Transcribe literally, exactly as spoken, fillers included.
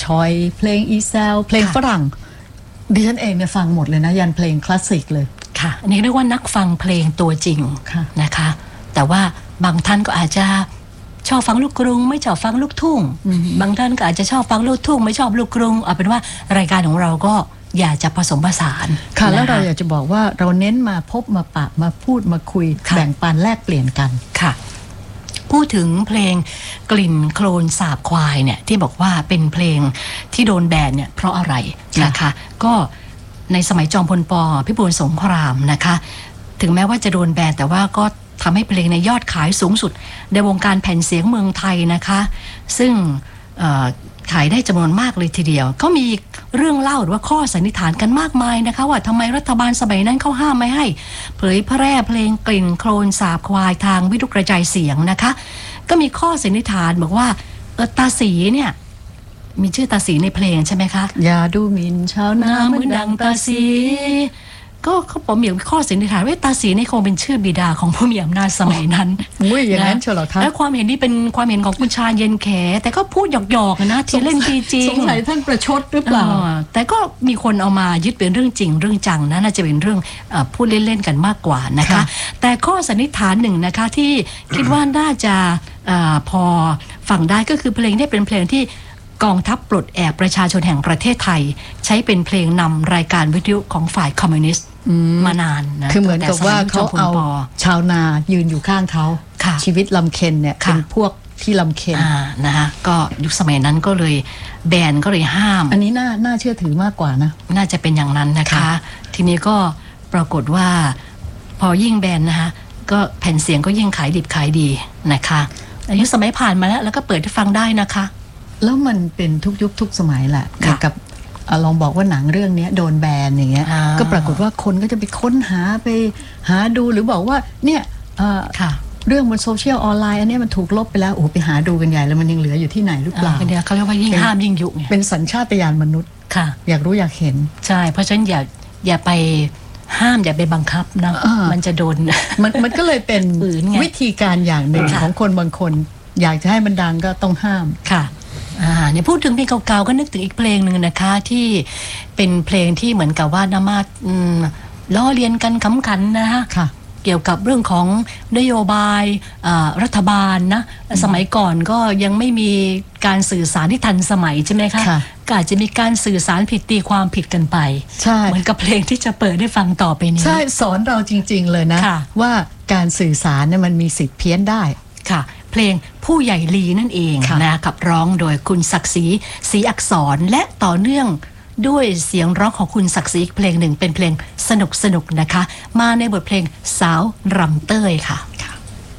ชอยเพลงอีเซลเพลงฝรั่งดิฉันเองเนี่ยฟังหมดเลยนะยันเพลงคลาสสิกเลยค่ะอันนี้เรียกว่านักฟังเพลงตัวจริงนะคะแต่ว่าบางท่านก็อาจจะชอบฟังลูกกรุงไม่ชอบฟังลูกทุ่งบางท่านก็อาจจะชอบฟังลูกทุ่งไม่ชอบลูกกรุงเอาเป็นว่ารายการของเราก็อยากจะผสมผสานค่ะแล้วเราอยากจะบอกว่าเราเน้นมาพบมาปะมาพูดมาคุยแบ่งปันแลกเปลี่ยนกันค่ะพูดถึงเพลงกลิ่นโคลนสาบควายเนี่ยที่บอกว่าเป็นเพลงที่โดนแบนเนี่ยเพราะอะไรนะคะก็ในสมัยจอมพลป.พิบูลสงครามนะคะถึงแม้ว่าจะโดนแบนแต่ว่าก็ทำให้เพลงในยอดขายสูงสุดในวงการแผ่นเสียงเมืองไทยนะคะซึ่งขายได้จำนวนมากเลยทีเดียวก็มีเรื่องเล่าหรือว่าข้อสันนิษฐานกันมากมายนะคะว่าทำไมรัฐบาลสมัยนั้นเขาห้ามไม่ให้เผยแพร่เพลงกลิ่นโคลนสาบควายทางวิทยุกระจายเสียงนะคะก็มีข้อสันนิษฐานบอกว่าเออตาสีเนี่ยมีชื่อตาสีในเพลงใช่ไหมคะอย่าดูหมิ่นชาวนาเหมือนดังตาสีก็เขาบอกมีข้อสันนิษฐานว่าตาสีนี่คงเป็นชื่อบิดาของผู้มีอำนาจสมัยนั้นอุ้ยอย่างนั้นเชียวเหรอคะและความเห็นนี้เป็นความเห็นของคุณชาญเย็นแขแต่ก็พูดหยอกๆนะทีเล่นทีจริงสงสัยท่านประชดหรือเปล่าแต่ก็มีคนเอามายึดเป็นเรื่องจริงเรื่องจังนะน่าจะเป็นเรื่องพูดเล่นๆกันมากกว่านะคะแต่ข้อสันนิษฐานหนึ่งนะคะที่คิดว่าน่าจะพอฟังได้ก็คือเพลงนี้เป็นเพลงที่กองทัพปลดแอกประชาชนแห่งประเทศไทยใช้เป็นเพลงนำรายการวิทยุของฝ่ายคอมมิวนิสต์มานานนะคือเหมือนกับว่าเขาเอาชาวนายืนอยู่ข้างเขาชีวิตลำเค็ญเนี่ยเป็นพวกที่ลำเค็ญนะคะก็ยุคสมัยนั้นก็เลยแบนก็เลยห้ามอันนี้น่าน่าเชื่อถือมากกว่านะน่าจะเป็นอย่างนั้นนะคะทีนี้ก็ปรากฏว่าพอยิ่งแบนนะคะก็แผ่นเสียงก็ยิ่งขายดิบขายดีนะคะอายุสมัยผ่านมาแล้วแล้วก็เปิดให้ฟังได้นะคะแล้วมันเป็นทุกยุคทุกสมัยแหละกับลองบอกว่าหนังเรื่องนี้โดนแบนอย่างเงี้ยก็ปรากฏว่าคนก็จะไปค้นหาไปหาดูหรือบอกว่าเนี่ยเรื่องบนโซเชียลออนไลน์อันนี้มันถูกลบไปแล้วโอ้ไปหาดูกันใหญ่แล้วมันยังเหลืออยู่ที่ไหนหรือเปล่าเดี๋ยวเขาเรียกว่ายิ่งห้ามยิ่งยุเป็นสัญชาตญาณมนุษย์ค่ะอยากรู้อยากเห็นใช่เพราะฉะนั้นอย่าอย่าไปห้ามอย่าไปบังคับนะมันจะโดนมันมันก็เลยเป็นวิธีการอย่างหนึ่งของคนบางคนอยากจะให้มันดังก็ต้องห้ามค่ะอ่าเนี่ยพูดถึงเพลงเก่าๆก็นึกถึงอีกเพลงหนึ่งนะคะที่เป็นเพลงที่เหมือนกับว่านามาล้อเลียนกันขำขันนะคะเกี่ยวกับเรื่องของนโยบายรัฐบาลนะสมัยก่อนก็ยังไม่มีการสื่อสารที่ทันสมัยใช่ไหมคะก็อาจจะมีการสื่อสารผิดตีความผิดกันไปเหมือนกับเพลงที่จะเปิดได้ฟังต่อไปนี้ใช่สอนเราจริงๆเลยนะว่าการสื่อสารเนี่ยมันมีสิทธิ์เพี้ยนได้ค่ะเพลงผู้ใหญ่ลีนั่นเองนะขับร้องโดยคุณศักดิ์ศรีศรีอักษรและต่อเนื่องด้วยเสียงร้องของคุณศักดิ์ศรีอีกเพลงหนึ่งเป็นเพลงสนุกสนุกนะคะมาในบทเพลงสาวรำเต้ยค่ะ